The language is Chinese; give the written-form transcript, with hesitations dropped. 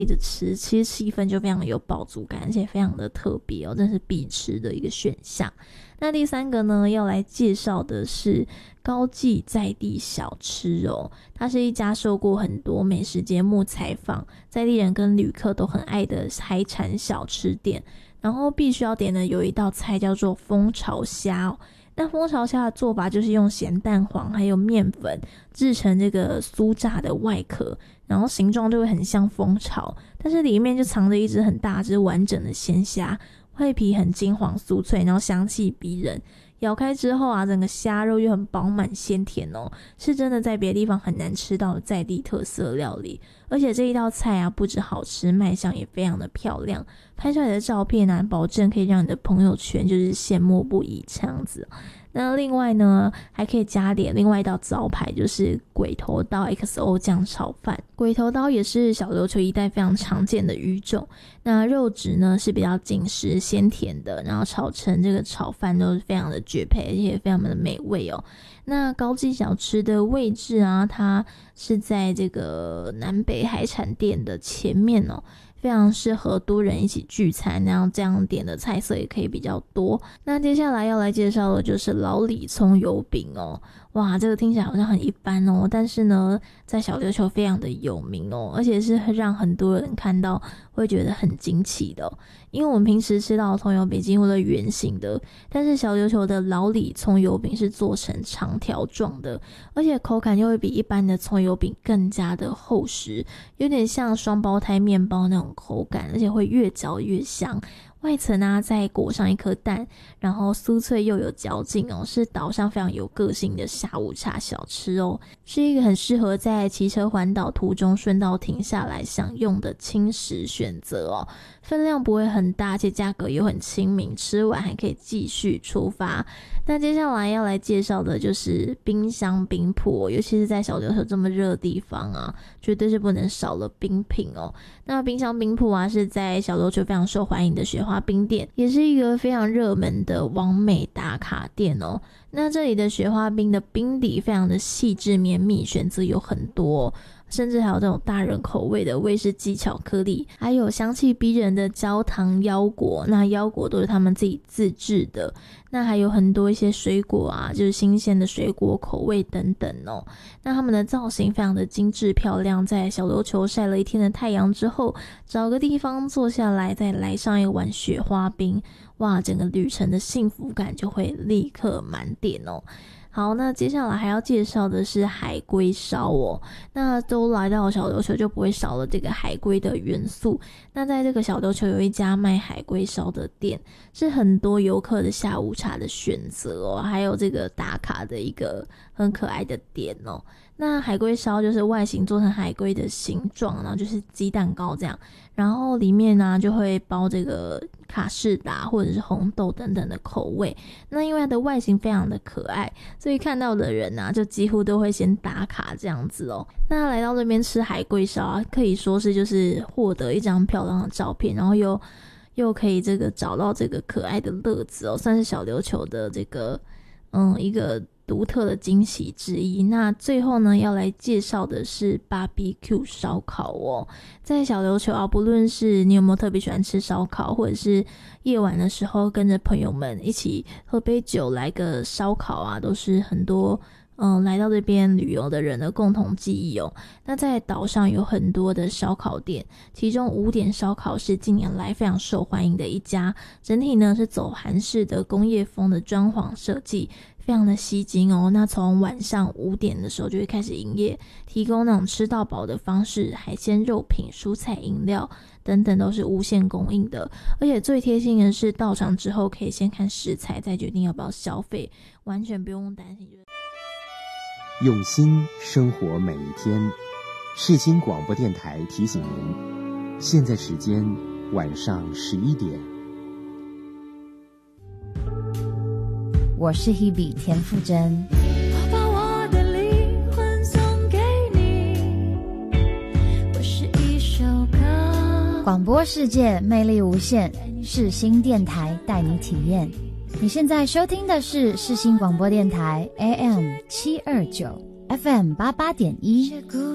着吃，其实气氛就非常有饱足感，而且非常的特别哦，真是必吃的一个选项。那第三个呢，要来介绍的是高记在地小吃哦，它是一家受过很多美食节目采访，在地人跟旅客都很爱的海产小吃店。然后必须要点的有一道菜叫做蜂巢虾哦。那蜂巢虾的做法就是用咸蛋黄还有面粉制成这个酥炸的外壳，然后形状就会很像蜂巢，但是里面就藏着一只很大只完整的鲜虾，外皮很金黄酥脆，然后香气逼人，咬开之后啊，整个虾肉又很饱满鲜甜哦，是真的在别的地方很难吃到的在地特色料理。而且这一道菜啊，不止好吃，卖相也非常的漂亮，拍出来的照片啊，保证可以让你的朋友圈就是羡慕不已这样子。那另外呢，还可以加点另外一道招牌，就是鬼头刀 XO 酱炒饭。鬼头刀也是小琉球一带非常常见的鱼种，那肉质呢是比较紧实鲜甜的，然后炒成这个炒饭都是非常的绝配，而且也非常的美味哦。那高记小吃的位置啊，它是在这个南北海产店的前面哦，非常适合多人一起聚餐，然后这样点的菜色也可以比较多。那接下来要来介绍的就是老李葱油饼哦。哇，这个听起来好像很一般哦，但是呢，在小琉球非常的有名哦，而且是让很多人看到会觉得很惊奇的哦。因为我们平时吃到的葱油饼几乎都圆形的，但是小琉球的老李葱油饼是做成长条状的，而且口感又会比一般的葱油饼更加的厚实，有点像双胞胎面包那种口感，而且会越嚼越香。外层啊再裹上一颗蛋，然后酥脆又有嚼劲哦，是岛上非常有个性的下午茶小吃哦，是一个很适合在骑车环岛途中顺道停下来享用的轻食选择哦。分量不会很大，而且价格又很亲民，吃完还可以继续出发。那接下来要来介绍的就是冰箱冰铺哦，尤其是在小琉球这么热的地方啊，绝对是不能少了冰品哦。那冰箱冰铺啊，是在小琉球非常受欢迎的雪花冰店，也是一个非常热门的网美打卡店哦。那这里的雪花冰的冰底非常的细致绵密，选择有很多哦，甚至还有这种大人口味的威士忌巧克力，还有香气逼人的焦糖腰果，那腰果都是他们自己自制的。那还有很多一些水果啊，就是新鲜的水果口味等等哦。那他们的造型非常的精致漂亮，在小琉球晒了一天的太阳之后，找个地方坐下来，再来上一碗雪花冰，哇，整个旅程的幸福感就会立刻满点哦。好，那接下来还要介绍的是海龟烧哦。那都来到小琉球就不会少了这个海龟的元素。那在这个小琉球有一家卖海龟烧的店，是很多游客的下午茶的选择哦，还有这个打卡的一个很可爱的点哦。那海龟烧就是外形做成海龟的形状，然后就是鸡蛋糕这样，然后里面呢就会包这个卡士达或者是红豆等等的口味。那因为它的外形非常的可爱，所以看到的人啊就几乎都会先打卡这样子哦。那来到这边吃海龟烧啊，可以说是就是获得一张漂亮的照片，然后又可以这个找到这个可爱的乐子哦，算是小琉球的这个一个独特的惊喜之一。那最后呢，要来介绍的是 BBQ 烧烤哦。在小琉球啊，不论是你有没有特别喜欢吃烧烤，或者是夜晚的时候跟着朋友们一起喝杯酒来个烧烤啊，都是很多来到这边旅游的人的共同记忆哦。那在岛上有很多的烧烤店，其中5点烧烤是近年来非常受欢迎的一家，整体呢是走韩式的工业风的装潢设计，非常的吸睛哦。那从晚上5点的时候就会开始营业，提供那种吃到饱的方式，海鲜、肉品、蔬菜、饮料等等都是无限供应的。而且最贴心的是，到场之后可以先看食材，再决定要不要消费，完全不用担心。 用心生活每一天。世新广播电台提醒您，现在时间晚上11点。 我是 Hebe 田馥甄。 我把我的灵魂送给你，我是一首歌。 广播世界魅力无限，世新电台带你体验。你现在收听的是世新广播电台 AM729 FM88.1。